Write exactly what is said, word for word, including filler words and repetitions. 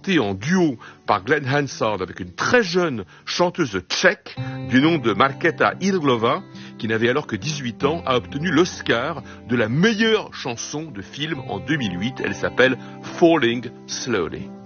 interprété en duo par Glenn Hansard avec une très jeune chanteuse tchèque du nom de Markéta Irglová, qui n'avait alors que dix-huit ans, a obtenu l'Oscar de la meilleure chanson de film en deux mille huit. Elle s'appelle Falling Slowly.